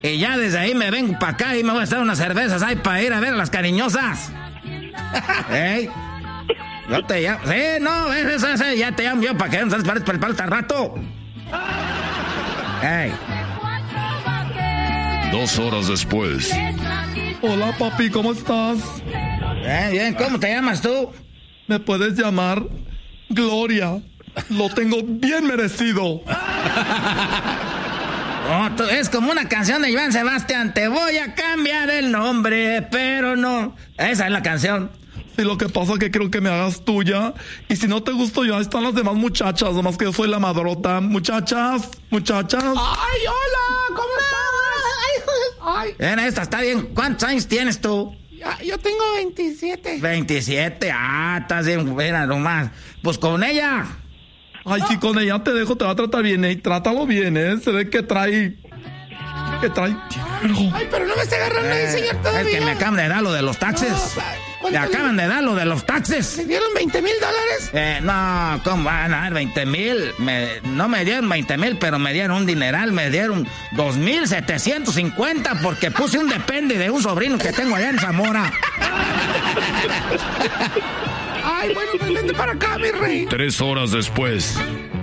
Y ya desde ahí me vengo para acá y me voy a echar unas cervezas ahí para ir a ver a las cariñosas. ¿Ey? Yo te llamo. Sí, no, ya te llamo yo para que no sales para el palo tan rato. ¡Ey! 2 horas después. Hola, papi, ¿cómo estás? Bien, ¿cómo te llamas tú? Me puedes llamar Gloria. Lo tengo bien merecido. Oh, es como una canción de Iván Sebastián. Te voy a cambiar el nombre, pero no. Esa es la canción. Sí, lo que pasa es que creo que me hagas tuya. Y si no te gusto yo, ahí están las demás muchachas. Nomás que yo soy la madrota. Muchachas. ¡Ay, hola! ¿Cómo estás? Ay. Esta está bien. ¿Cuántos años tienes tú? Yo tengo 27. 27. Estás bien buena nomás. Pues con ella. Ay, sí, con ella te dejo, te va a tratar bien, trátalo bien, se ve que trae... Ay, pero no me está agarrando ahí, señor, todavía. Es que me acaban de dar lo de los taxes. Me acaban de dar lo de los taxes. ¿Me dieron $20,000? No, ¿cómo van a dar 20,000? No me dieron 20,000, pero me dieron un dineral, me dieron 2,750 porque puse un depende de un sobrino que tengo allá en Zamora. Ay, bueno, pues vente para acá, mi rey. 3 horas después.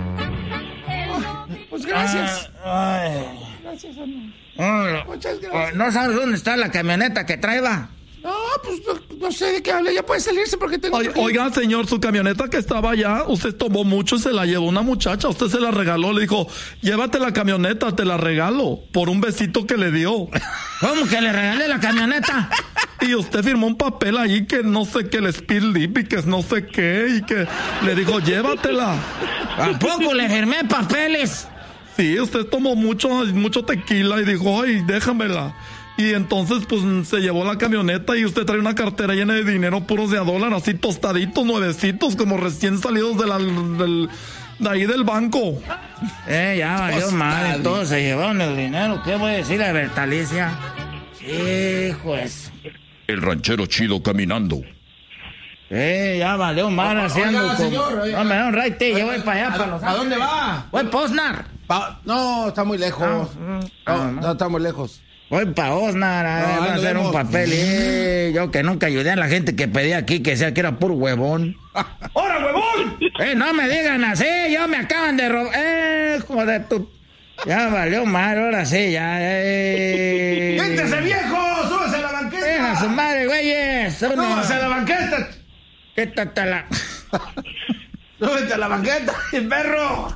Pues gracias. Gracias, amor. Muchas gracias. ¿No sabes dónde está la camioneta que traeba? No, pues no sé de qué habla. Ya puede salirse porque tengo... Oiga, señor, su camioneta que estaba allá, usted tomó mucho y se la llevó una muchacha. Usted se la regaló, le dijo, llévate la camioneta, te la regalo, por un besito que le dio. ¿Cómo que le regalé la camioneta? Y usted firmó un papel ahí que no sé qué, el speed lip y que no sé qué, y que le dijo, llévatela. ¿A poco le firmé papeles? Sí, usted tomó mucho tequila y dijo, ay, déjamela. Y entonces, pues, se llevó la camioneta y usted trae una cartera llena de dinero puros de a dólar, así tostaditos, nuevecitos, como recién salidos de ahí del banco. Ya valió madre, todos se llevaron el dinero. ¿Qué voy a decir a Bertalicia? Hijos. El ranchero chido caminando. Ya valió madre haciendo como... Señor, no me da un raite, yo voy para allá, para Los Ángeles. ¿A dónde va? Voy para Osnar. No, está muy lejos. No, está muy lejos. Voy para Osnar a hacer un papel. Yo que nunca ayudé a la gente que pedía aquí, que decía que era puro huevón. ¡Hora, huevón! No me digan así, yo me acaban de robar. Joder, tú. Ya valió mal, ahora sí, ya. ¡Quítese, viejo! ¡Súbese a la banqueta! ¡Deja su madre, güeyes! ¡Súbese a la banqueta! Quítatela. ¡Súbete a la banqueta, perro!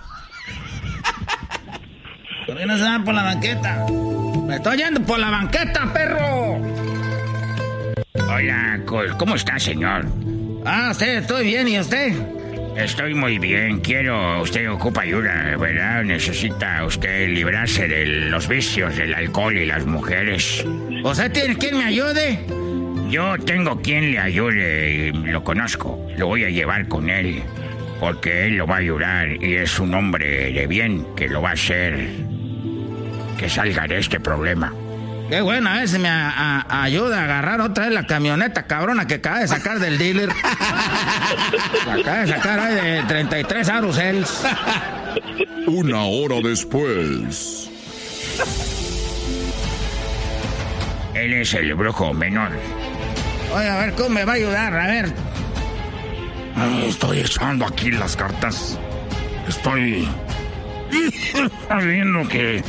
¿Por qué no se van por la banqueta? ¡Me estoy yendo por la banqueta, perro! Hola, ¿cómo está, señor? Sí, estoy bien, ¿y usted? Estoy muy bien. Usted ocupa ayuda, ¿verdad? Necesita usted librarse de los vicios del alcohol y las mujeres. ¿Usted tiene quien me ayude? Yo tengo quien le ayude, lo conozco. Lo voy a llevar con él, porque él lo va a ayudar y es un hombre de bien que lo va a hacer que salga de este problema. Qué bueno, a ver si me ayuda a agarrar otra vez la camioneta cabrona que acaba de sacar del dealer. La acaba de sacar ahí de 33 Arusels. 1 hora después. Él es el brujo menor. Oye, a ver, ¿cómo me va a ayudar? A ver. Estoy echando aquí las cartas. Estoy viendo que...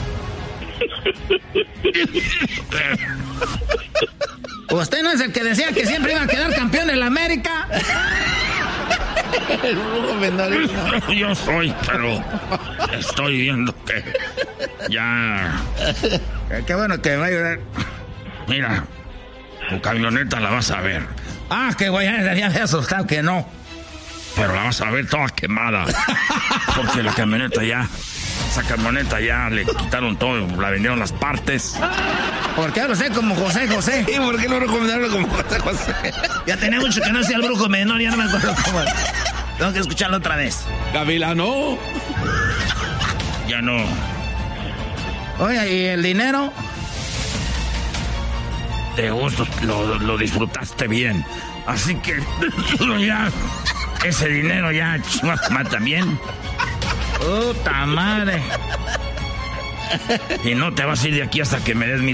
¿Usted no es el que decía que siempre iba a quedar campeón en la América? El brujo menor. Yo soy, pero estoy viendo que ya... Qué bueno que me va a ayudar. Mira, tu camioneta la vas a ver. Qué güey, ya me había asustado que no. Pero la vas a ver toda quemada. Porque la camioneta ya... Esa camioneta ya le quitaron todo, la vendieron las partes. ¿Por qué lo sé como José José? ¿Y por qué no recomendarlo como José José? Ya tenía mucho que no hacía el brujo menor, ya no me acuerdo cómo. Tengo que escucharlo otra vez. Gavilano. Ya no. Oye, ¿y el dinero? Te gustó, lo disfrutaste bien. Así que ya, ese dinero ya también. Puta madre. Y no te vas a ir de aquí hasta que me des mi